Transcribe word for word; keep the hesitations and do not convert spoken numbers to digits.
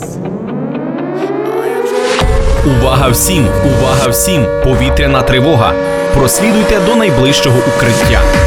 Увага всім! Увага всім! Повітряна тривога! Прослідуйте до найближчого укриття.